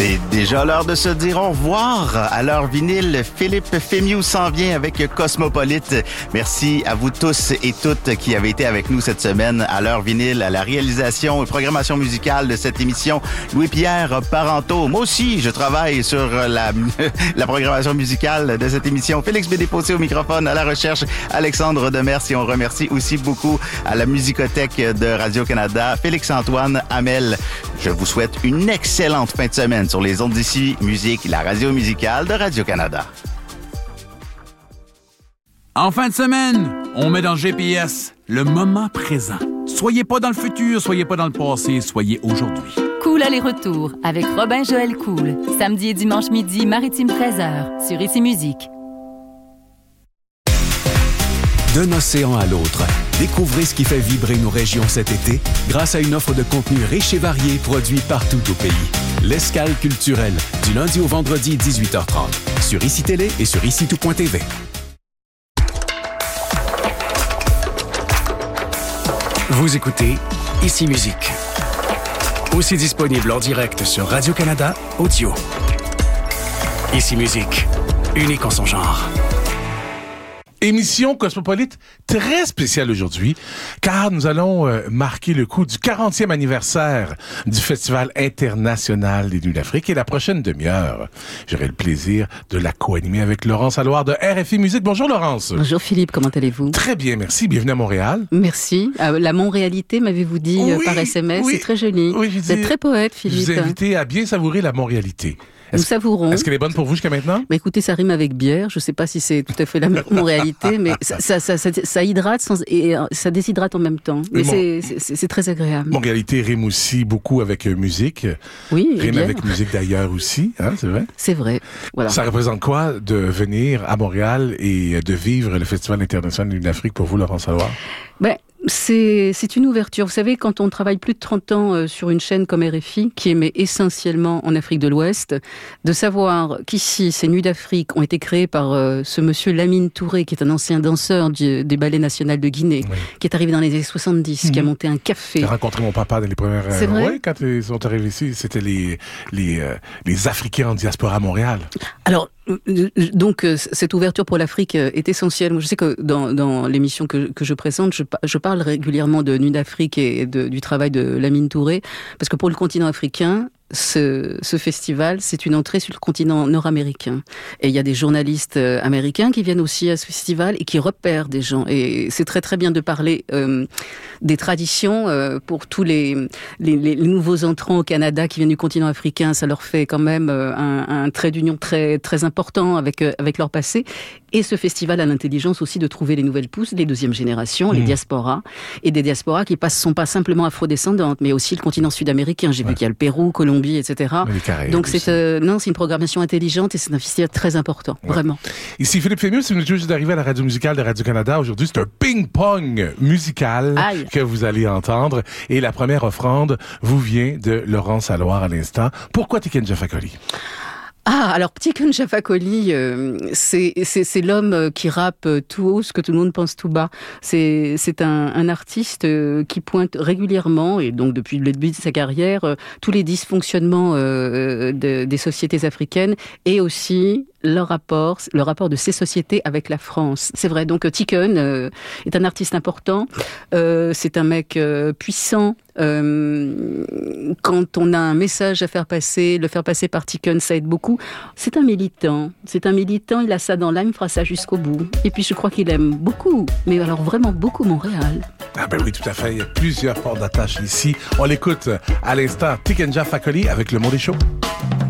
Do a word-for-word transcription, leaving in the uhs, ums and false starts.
C'est déjà l'heure de se dire au revoir. À l'heure vinyle, Philippe Fémieux s'en vient avec Cosmopolite. Merci à vous tous et toutes qui avez été avec nous cette semaine à l'heure vinyle, à la réalisation et programmation musicale de cette émission. Louis-Pierre Parenteau. Moi aussi, je travaille sur la, la programmation musicale de cette émission. Félix Bédépossé au microphone, à la recherche, Alexandre Demers. Et on remercie aussi beaucoup à la Musicothèque de Radio-Canada, Félix-Antoine Hamel. Je vous souhaite une excellente fin de semaine sur les ondes d'ici Musique, la radio musicale de Radio-Canada. En fin de semaine, on met dans le G P S le moment présent. Soyez pas dans le futur, soyez pas dans le passé, soyez aujourd'hui. Cool aller-retour avec Robin Joël Cool. Samedi et dimanche midi, Maritime treize heures, sur Ici Musique. D'un océan à l'autre, découvrez ce qui fait vibrer nos régions cet été grâce à une offre de contenu riche et varié produit partout au pays. L'Escale culturelle, du lundi au vendredi, dix-huit heures trente, sur Ici Télé et sur ici tout point t v. Vous écoutez Ici Musique. Aussi disponible en direct sur Radio-Canada Audio. Ici Musique, unique en son genre. Émission Cosmopolite très spéciale aujourd'hui, car nous allons euh, marquer le coup du quarantième anniversaire du Festival international des Nuits d'Afrique. Et la prochaine demi-heure, j'aurai le plaisir de la co-animer avec Laurence Alloire de R F I Musique. Bonjour Laurence. Bonjour Philippe, comment allez-vous? Très bien, merci. Bienvenue à Montréal. Merci. Euh, la Montréalité, m'avez-vous dit oui, euh, par S M S, oui, c'est très joli. Oui, vous êtes très poète, Philippe. Je vous ai invité à bien savourer la Montréalité. Nous savourons. Est-ce qu'elle est bonne pour vous jusqu'à maintenant? Bah écoutez, ça rime avec bière. Je ne sais pas si c'est tout à fait la Montréalité, mais ça, ça, ça, ça, ça hydrate sans, et ça déshydrate en même temps. Et c'est, c'est, c'est très agréable. Montréalité rime aussi beaucoup avec musique. Oui, rime avec musique d'ailleurs aussi, hein, c'est vrai? C'est vrai. Voilà. Ça représente quoi de venir à Montréal et de vivre le Festival international de l'Afrique pour vous, Laurence Alloire? Ben, C'est, c'est une ouverture. Vous savez, quand on travaille plus de trente ans euh, sur une chaîne comme R F I, qui émet essentiellement en Afrique de l'Ouest, de savoir qu'ici, ces Nuits d'Afrique ont été créées par euh, ce monsieur Lamine Touré, qui est un ancien danseur du, des ballets nationaux de Guinée, oui, qui est arrivé dans les années soixante-dix, mmh. qui a monté un café. J'ai rencontré mon papa dans les premières... C'est vrai? Oui, quand ils sont arrivés ici, c'était les, les, euh, les Africains en diaspora à Montréal. Alors, donc, cette ouverture pour l'Afrique est essentielle. Moi, je sais que dans, dans l'émission que, que je présente, je, je parle régulièrement de Nuits d'Afrique et de, du travail de Lamine Touré, parce que pour le continent africain, Ce, ce festival, c'est une entrée sur le continent nord-américain. Et il y a des journalistes américains qui viennent aussi à ce festival et qui repèrent des gens. Et c'est très très bien de parler euh, des traditions euh, pour tous les, les, les nouveaux entrants au Canada qui viennent du continent africain. Ça leur fait quand même un, un trait d'union très très important avec avec leur passé. Et ce festival a l'intelligence aussi de trouver les nouvelles pousses, les deuxièmes générations, mmh. les diasporas, et des diasporas qui ne sont pas simplement afrodescendantes, mais aussi le continent sud-américain. J'ai ouais. vu qu'il y a le Pérou, Colombie, et cetera. Donc c'est euh, non, c'est une programmation intelligente et c'est un festival très important, ouais. vraiment. Ici Philippe Fémieux, si vous venez juste d'arriver à la radio musicale de Radio-Canada, aujourd'hui c'est un ping-pong musical Aïe. que vous allez entendre. Et la première offrande vous vient de Laurence Alloire à l'instant. Pourquoi Tiken Jah Fakoly? Ah, alors Tiken Jah Fakoly, euh, c'est, c'est, c'est l'homme qui rappe tout haut ce que tout le monde pense tout bas. C'est, c'est un, un artiste qui pointe régulièrement, et donc depuis le début de sa carrière, euh, tous les dysfonctionnements euh, de, des sociétés africaines et aussi leur rapport, le rapport de ces sociétés avec la France. C'est vrai, donc Tiken euh, est un artiste important, euh, c'est un mec euh, puissant. Euh, quand on a un message à faire passer, le faire passer par Tiken, ça aide beaucoup. C'est un militant, c'est un militant, il a ça dans l'âme, il fera ça jusqu'au bout. Et puis je crois qu'il aime beaucoup, mais alors vraiment beaucoup Montréal. Ah ben oui, tout à fait, il y a plusieurs ports d'attache ici. On l'écoute à l'instant, Tiken Jah Fakoly avec Le Monde est chaud.